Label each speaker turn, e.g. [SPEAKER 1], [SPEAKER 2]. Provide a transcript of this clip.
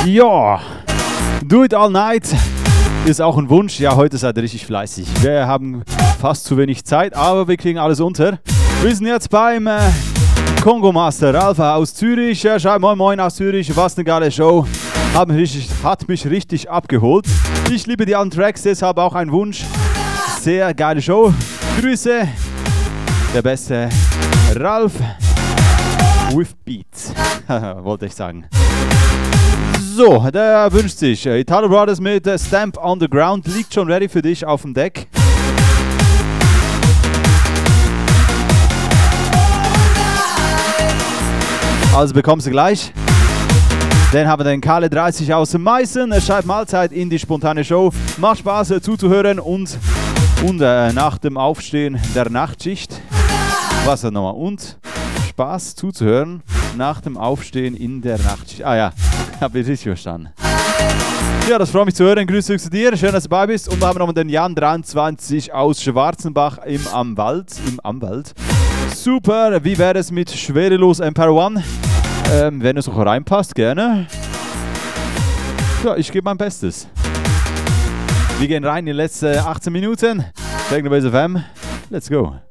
[SPEAKER 1] Ja, Do It All Night ist auch ein Wunsch. Ja, heute seid ihr richtig fleißig. Wir haben fast zu wenig Zeit, aber wir kriegen alles unter. Wir sind jetzt beim Kongo Master Ralf aus Zürich. Er schreibt moin moin aus Zürich. Was eine geile Show. Hat mich richtig abgeholt. Ich liebe die alten Tracks, deshalb auch ein Wunsch. Sehr geile Show. Grüße. Der beste Ralf with Beats. Wollte ich sagen. So, der wünscht sich Italo Brothers mit Stamp on the Ground. Liegt schon ready für dich auf dem Deck. Also bekommst du gleich. Dann haben wir den Kale 30 aus dem Meißen. Er schreibt Mahlzeit in die spontane Show. Macht Spaß zuzuhören und nach dem Aufstehen der Nachtschicht. Was er nochmal? Und Spaß zuzuhören nach dem Aufstehen in der Nachtschicht. Ah ja, habe ich richtig verstanden. Ja, das freut mich zu hören. Grüße zu dir. Schön, dass du dabei bist. Und da haben wir noch den Jan 23 aus Schwarzenbach im Amwald. Super. Wie wäre es mit Schwerelos Empire One? Wenn es auch reinpasst, gerne. Ja, ich gebe mein Bestes. Wir gehen rein in die letzten 18 Minuten. Technobase FM. Let's go.